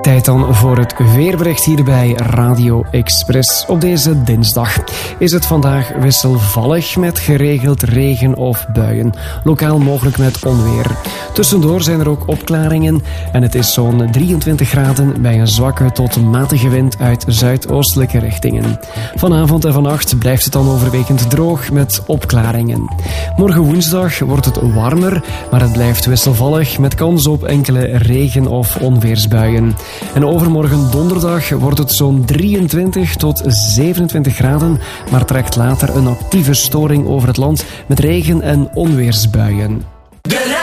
Tijd dan voor het weerbericht hier bij Radio Express. Op deze dinsdag is het vandaag wisselvallig met geregeld regen of buien. Lokaal mogelijk met onweer. Tussendoor zijn er ook opklaringen en het is zo'n 23 graden bij een zwakke tot matige wind uit zuidoostelijke richtingen. Vanavond en vannacht blijft het dan overwegend droog met opklaringen. Morgen woensdag wordt het warmer, maar het blijft wisselvallig met kans op enkele regen- of onweersbuien. En overmorgen donderdag wordt het zo'n 23 tot 27 graden, maar trekt later een actieve storing over het land met regen- en onweersbuien.